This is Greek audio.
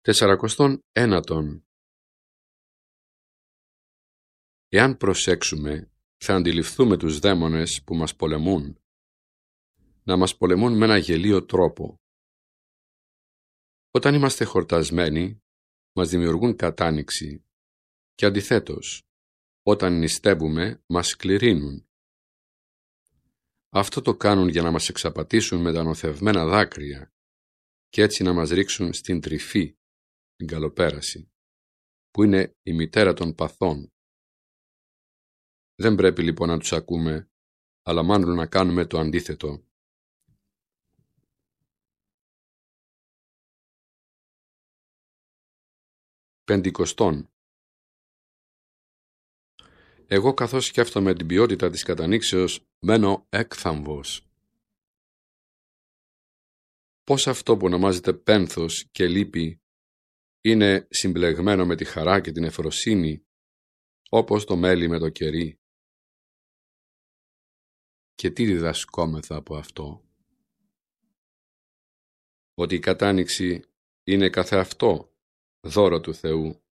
49. Εάν προσέξουμε, θα αντιληφθούμε τους δαίμονες που μας πολεμούν, να μας πολεμούν με ένα γελίο τρόπο. Όταν είμαστε χορτασμένοι, μας δημιουργούν κατάνοιξη και αντιθέτως, όταν νηστεύουμε, μας σκληρύνουν. Αυτό το κάνουν για να μας εξαπατήσουν με τα νοθευμένα δάκρυα και έτσι να μας ρίξουν στην τρυφή, την καλοπέραση, που είναι η μητέρα των παθών. Δεν πρέπει λοιπόν να τους ακούμε, αλλά μάλλον να κάνουμε το αντίθετο. Πεντηκοστόν. Εγώ καθώς σκέφτομαι την ποιότητα της κατανήξεως, μένω έκθαμβος. Πώς αυτό που ονομάζεται πένθος και λύπη είναι συμπλεγμένο με τη χαρά και την ευφροσύνη, όπως το μέλι με το κερί. Και τι διδασκόμεθα από αυτό? Ότι η κατάνοιξη είναι καθεαυτό δώρο του Θεού